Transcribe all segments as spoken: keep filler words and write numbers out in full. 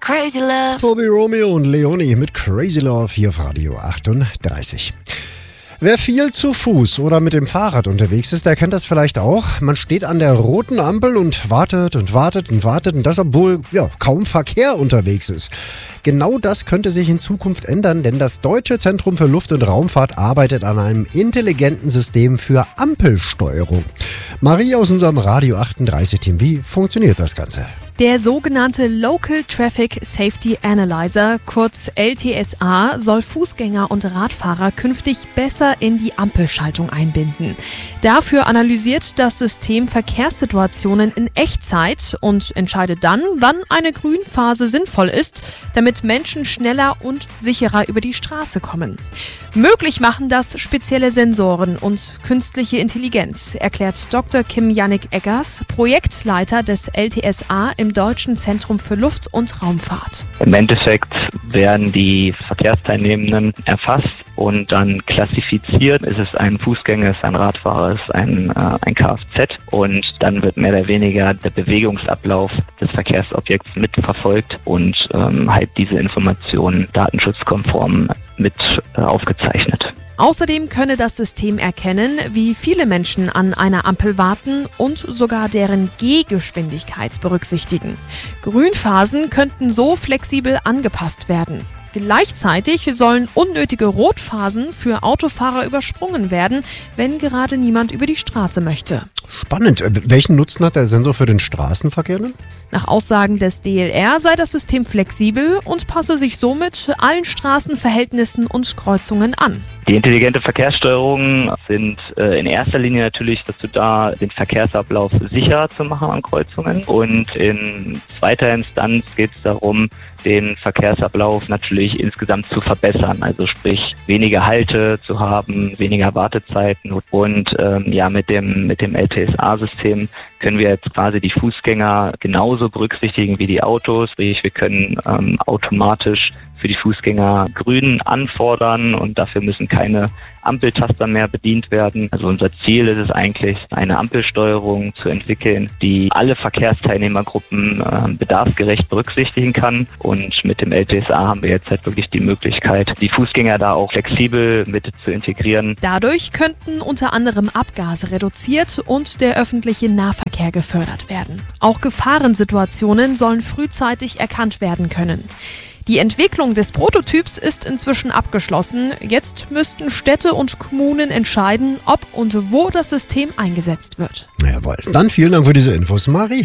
Crazy Love. Tobi Romeo und Leonie mit Crazy Love hier auf Radio achtunddreißig. Wer viel zu Fuß oder mit dem Fahrrad unterwegs ist, der kennt das vielleicht auch. Man steht an der roten Ampel und wartet und wartet und wartet und das, obwohl ja, kaum Verkehr unterwegs ist. Genau das könnte sich in Zukunft ändern, denn das Deutsche Zentrum für Luft- und Raumfahrt arbeitet an einem intelligenten System für Ampelsteuerung. Marie aus unserem Radio achtunddreißig-Team, wie funktioniert das Ganze? Der sogenannte Local Traffic Safety Analyzer, kurz L T S A, soll Fußgänger und Radfahrer künftig besser in die Ampelschaltung einbinden. Dafür analysiert das System Verkehrssituationen in Echtzeit und entscheidet dann, wann eine Grünphase sinnvoll ist, damit Menschen schneller und sicherer über die Straße kommen. Möglich machen das spezielle Sensoren und künstliche Intelligenz, erklärt Doktor Kim Jannik Eggers, Projektleiter des L T S A im Deutschen Zentrum für Luft- und Raumfahrt. Im Endeffekt werden die Verkehrsteilnehmenden erfasst und dann klassifiziert. Ist es ein Fußgänger, ist es ein Radfahrer, ist es ein, äh, ein Kfz und dann wird mehr oder weniger der Bewegungsablauf des Verkehrsobjekts mitverfolgt und ähm, halt diese Informationen datenschutzkonform mit äh, aufgezeichnet. Außerdem könne das System erkennen, wie viele Menschen an einer Ampel warten und sogar deren Gehgeschwindigkeit berücksichtigen. Grünphasen könnten so flexibel angepasst werden. Gleichzeitig sollen unnötige Rotphasen für Autofahrer übersprungen werden, wenn gerade niemand über die Straße möchte. Spannend. Welchen Nutzen hat der Sensor für den Straßenverkehr denn? Nach Aussagen des D L R sei das System flexibel und passe sich somit allen Straßenverhältnissen und Kreuzungen an. Die intelligente Verkehrssteuerungen sind äh, in erster Linie natürlich dazu da, den Verkehrsablauf sicherer zu machen an Kreuzungen. Und in zweiter Instanz geht es darum, den Verkehrsablauf natürlich insgesamt zu verbessern. Also sprich, weniger Halte zu haben, weniger Wartezeiten. Und ähm, ja, mit dem, mit dem L T S A-System können wir jetzt quasi die Fußgänger genauso berücksichtigen wie die Autos. Sprich, wir können ähm, automatisch für die Fußgänger grün anfordern und dafür müssen keine Ampeltaster mehr bedient werden. Also unser Ziel ist es eigentlich, eine Ampelsteuerung zu entwickeln, die alle Verkehrsteilnehmergruppen äh, bedarfsgerecht berücksichtigen kann. Und mit dem L T S A haben wir jetzt halt wirklich die Möglichkeit, die Fußgänger da auch flexibel mit zu integrieren. Dadurch könnten unter anderem Abgase reduziert und der öffentliche Nahverkehr gefördert werden. Auch Gefahrensituationen sollen frühzeitig erkannt werden können. Die Entwicklung des Prototyps ist inzwischen abgeschlossen. Jetzt müssten Städte und Kommunen entscheiden, ob und wo das System eingesetzt wird. Jawohl. Dann vielen Dank für diese Infos, Marie.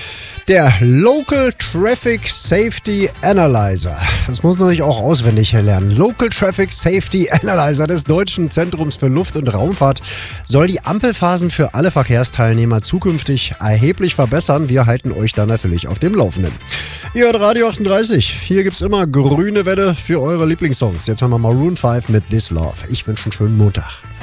Der Local Traffic Safety Analyzer. Das muss man sich auch auswendig lernen. Local Traffic Safety Analyzer des Deutschen Zentrums für Luft- und Raumfahrt soll die Ampelphasen für alle Verkehrsteilnehmer zukünftig erheblich verbessern. Wir halten euch da natürlich auf dem Laufenden. Ihr hört Radio achtunddreißig. Hier gibt's immer grüne Welle für eure Lieblingssongs. Jetzt haben wir Maroon fünf mit This Love. Ich wünsche einen schönen Montag.